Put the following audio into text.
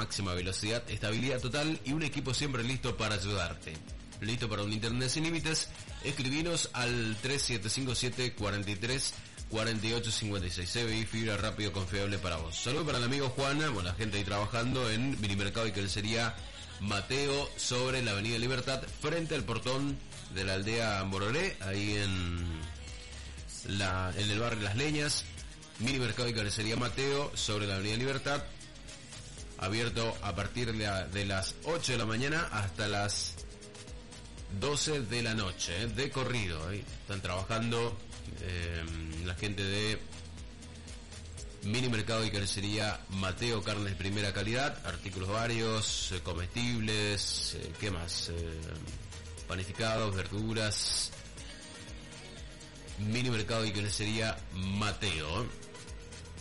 máxima velocidad, estabilidad total y un equipo siempre listo para ayudarte. Listo para un internet sin límites. Escribinos al 3757 43 48 56. CBI, fibra rápido, confiable para vos. Saludos para el amigo Juana, bueno, la gente ahí trabajando en Minimercado y Calcería Mateo, sobre la Avenida Libertad, frente al portón de la aldea Mororé, ahí en el barrio Las Leñas. Minimercado y Calcería Mateo, sobre la Avenida Libertad, abierto a partir de las 8 de la mañana hasta las 12 de la noche, de corrido. Ahí están trabajando la gente de Minimercado y Carnicería Mateo, carnes de primera calidad, artículos varios, comestibles, ¿qué más? Panificados, verduras. Minimercado y Carnicería Mateo.